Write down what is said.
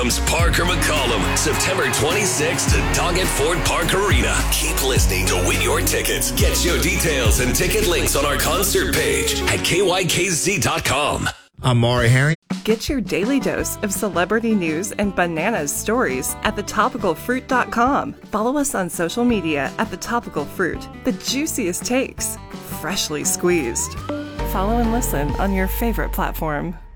comes Parker McCollum, September 26th to Doggett Ford Park Arena. Keep listening to win your tickets. Get show details and ticket links on our concert page at kykz.com. I'm Maury Herring. Get your daily dose of celebrity news and bananas stories at thetopicalfruit.com. Follow us on social media at The Topical Fruit. The juiciest takes, freshly squeezed. Follow and listen on your favorite platform.